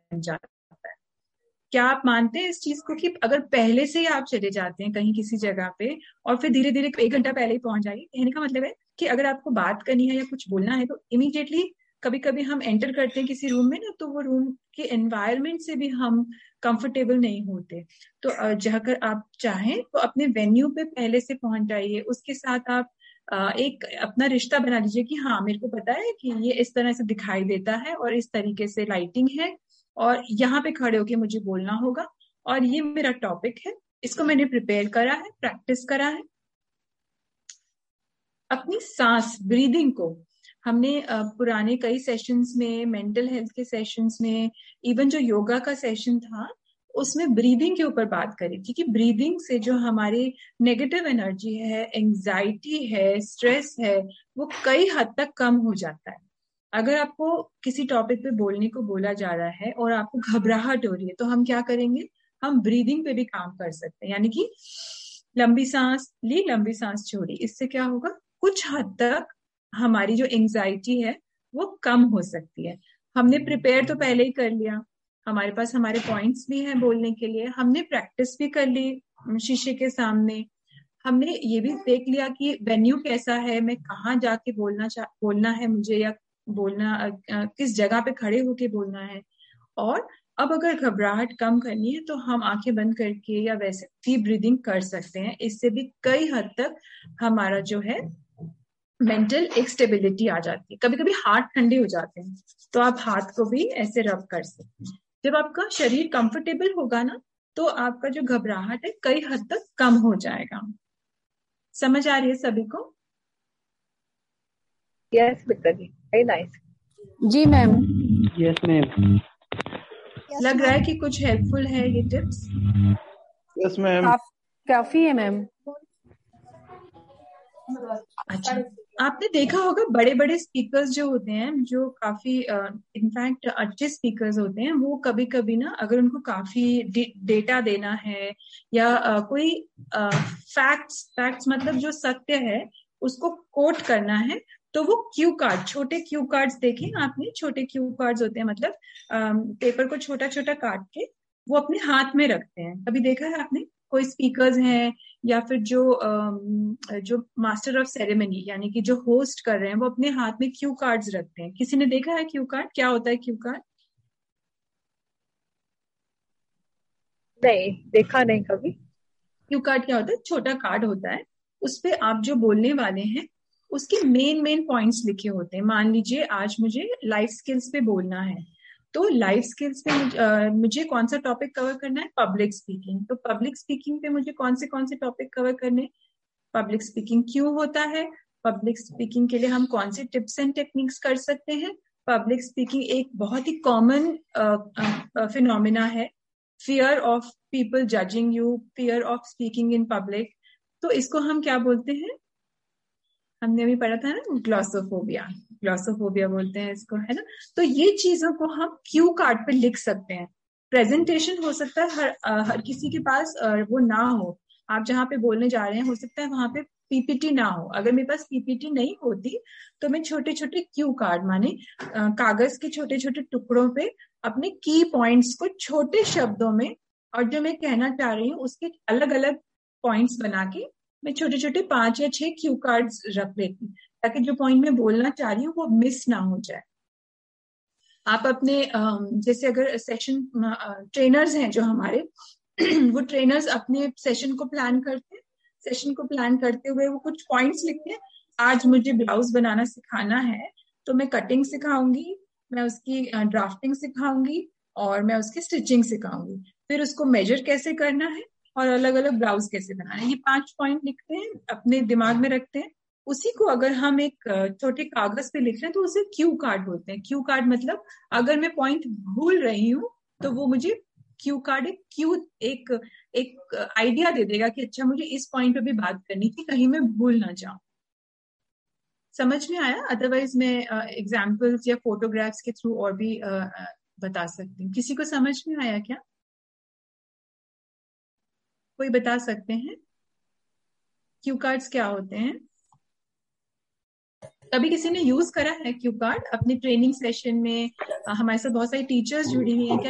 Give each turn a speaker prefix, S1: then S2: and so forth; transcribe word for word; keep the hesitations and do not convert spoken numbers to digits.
S1: जाता है। क्या आप मानते हैं इस चीज को कि अगर पहले से ही आप चले जाते हैं कहीं किसी जगह पे और फिर धीरे धीरे एक घंटा पहले ही पहुंच जाइए, कहने का मतलब है कि अगर आपको बात करनी है या कुछ बोलना है तो इमीडिएटली कभी कभी हम एंटर करते हैं किसी रूम में ना, तो वो रूम के एनवायरनमेंट से भी हम कंफर्टेबल नहीं होते। तो अ, जाकर आप चाहें तो अपने वेन्यू पे पहले से पहुंच जाइए, उसके साथ आप अ, एक अपना रिश्ता बना लीजिए कि हाँ मेरे को पता है कि ये इस तरह से दिखाई देता है और इस तरीके से लाइटिंग है और यहाँ पे खड़े होके मुझे बोलना होगा और ये मेरा टॉपिक है, इसको मैंने प्रिपेयर करा है, प्रैक्टिस करा है। अपनी सांस ब्रीदिंग को हमने अ, पुराने कई सेशंस में, मेंटल हेल्थ के सेशंस में, इवन जो योगा का सेशन था उसमें ब्रीदिंग के ऊपर बात करी थी कि ब्रीदिंग से जो हमारी नेगेटिव एनर्जी है, एंजाइटी है, स्ट्रेस है, वो कई हद तक कम हो जाता है। अगर आपको किसी टॉपिक पे बोलने को बोला जा रहा है और आपको घबराहट हो रही है तो हम क्या करेंगे, हम ब्रीदिंग पे भी काम कर सकते हैं, यानी कि लंबी सांस ली, लंबी सांस छोड़ी। इससे क्या होगा, कुछ हद तक हमारी जो एंजाइटी है वो कम हो सकती है। हमने प्रिपेयर तो पहले ही कर लिया, हमारे पास हमारे पॉइंट्स भी हैं बोलने के लिए, हमने प्रैक्टिस भी कर ली शीशे के सामने, हमने ये भी देख लिया कि वेन्यू कैसा है, मैं कहाँ जाके बोलना चाह बोलना है मुझे, या बोलना अ, अ, किस जगह पे खड़े होके बोलना है। और अब अगर घबराहट कम करनी है तो हम आंखें बंद करके या वैसे डीप ब्रीदिंग कर सकते हैं। इससे भी कई हद तक हमारा जो है मेंटल एक स्टेबिलिटी आ जाती है। कभी कभी हाथ ठंडे हो जाते हैं तो आप हाथ को भी ऐसे रब कर सकते हैं। जब आपका शरीर कंफर्टेबल होगा ना तो आपका जो घबराहट है कई हद तक कम हो जाएगा। समझ आ रही है सभी को?
S2: यस मित्रा जी, वेरी नाइस।
S3: जी मैम।
S4: Yes ma'am.
S1: लग रहा है कि कुछ हेल्पफुल है ये टिप्स?
S4: Yes ma'am.
S3: काफी है मैम।
S1: अच्छा, आपने देखा होगा बड़े बड़े स्पीकर्स जो होते हैं, जो काफी इनफैक्ट अच्छे स्पीकर्स होते हैं, वो कभी कभी ना अगर उनको काफी डेटा देना है या uh, कोई फैक्ट्स uh, फैक्ट्स मतलब जो सत्य है उसको कोट करना है, तो वो क्यू कार्ड, छोटे क्यू कार्ड्स देखे आपने, छोटे क्यू कार्ड्स होते हैं, मतलब पेपर को छोटा छोटा काट के वो अपने हाथ में रखते हैं। कभी देखा है आपने? कोई स्पीकर्स हैं या फिर जो अम, जो मास्टर ऑफ सेरेमनी यानी कि जो होस्ट कर रहे हैं वो अपने हाथ में क्यू कार्ड्स रखते हैं। किसी ने देखा है क्यू कार्ड? क्या होता है क्यू कार्ड?
S2: नहीं, देखा नहीं कभी।
S1: क्यू कार्ड क्या होता है? छोटा कार्ड होता है, उसपे आप जो बोलने वाले हैं उसके मेन मेन पॉइंट्स लिखे होते हैं। मान लीजिए आज मुझे लाइफ स्किल्स पे बोलना है, तो लाइफ स्किल्स पे मुझे, uh, मुझे कौन सा टॉपिक कवर करना है? Public speaking. तो पब्लिक स्पीकिंग पे मुझे कौन से कौन से टॉपिक कवर करने? पब्लिक स्पीकिंग क्यों होता है, पब्लिक स्पीकिंग के लिए हम कौन से टिप्स एंड टेक्निक्स कर सकते हैं, पब्लिक स्पीकिंग एक बहुत ही कॉमन फिनोमिना है, fear of people judging you, fear of speaking in public, तो इसको हम क्या बोलते हैं? हमने अभी पढ़ा था ना, ग्लॉसोफोबिया, ग्लॉसोफोबिया बोलते हैं इसको, है ना? तो ये चीजों को हम क्यू कार्ड पे लिख सकते हैं। प्रेजेंटेशन हो सकता है हर हर किसी के पास वो ना हो, आप जहाँ पे बोलने जा रहे हैं हो सकता है वहां पे पीपीटी ना हो। अगर मेरे पास पीपीटी नहीं होती तो मैं छोटे छोटे क्यू कार्ड, माने कागज के छोटे छोटे टुकड़ों पे अपने की पॉइंट्स को छोटे शब्दों में, और जो मैं कहना चाह रही हूँ उसके अलग अलग पॉइंट्स बना के मैं छोटे छोटे पांच या छह क्यू कार्ड्स रख लेती हूँ, ताकि जो पॉइंट मैं बोलना चाह रही हूँ वो मिस ना हो जाए। आप अपने जैसे अगर सेशन ट्रेनर्स हैं जो हमारे वो ट्रेनर्स अपने सेशन को प्लान करते हैं, सेशन को प्लान करते हुए वो कुछ पॉइंट्स लिखते हैं। आज मुझे ब्लाउज बनाना सिखाना है तो मैं कटिंग सिखाऊंगी, मैं उसकी ड्राफ्टिंग सिखाऊंगी और मैं उसकी स्टिचिंग सिखाऊंगी, फिर उसको मेजर कैसे करना है और अलग अलग ब्लाउज कैसे बनाना है, ये पांच पॉइंट लिखते हैं, अपने दिमाग में रखते हैं। उसी को अगर हम एक छोटे कागज पे लिख रहे हैं तो उसे क्यू कार्ड बोलते हैं। क्यू कार्ड मतलब अगर मैं पॉइंट भूल रही हूँ तो वो मुझे क्यू कार्ड एक क्यू एक एक आइडिया दे देगा कि अच्छा मुझे इस पॉइंट पे भी बात करनी थी, कहीं मैं भूल ना जाऊं। समझ में आया? अदरवाइज मैं एग्जाम्पल्स या फोटोग्राफ्स के थ्रू और भी uh, बता सकती हूँ। किसी को समझ में आया क्या? कोई बता सकते हैं क्यू कार्ड्स क्या होते हैं? कभी किसी ने यूज करा है क्यू कार्ड अपने ट्रेनिंग सेशन में? हमारे साथ बहुत सारी टीचर्स जुड़ी हुई हैं, क्या